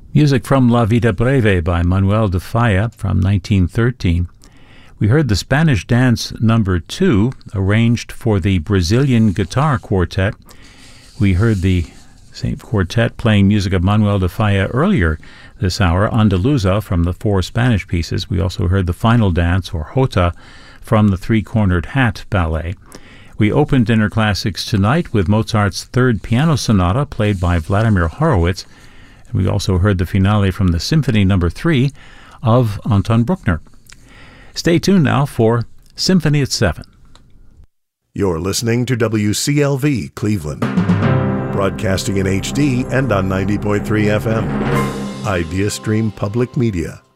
Music from La Vida Breve by Manuel de Falla from 1913. We heard the Spanish Dance No. 2, arranged for the Brazilian Guitar Quartet. We heard the same quartet playing music of Manuel de Falla earlier this hour, Andaluza from the 4 Spanish pieces. We also heard the Final Dance, or Jota, from the Three-Cornered Hat Ballet. We opened Dinner Classics tonight with Mozart's Third Piano Sonata, played by Vladimir Horowitz. We also heard the finale from the Symphony No. 3 of Anton Bruckner. Stay tuned now for Symphony at 7. You're listening to WCLV Cleveland, broadcasting in HD and on 90.3 FM. Idea Stream Public Media.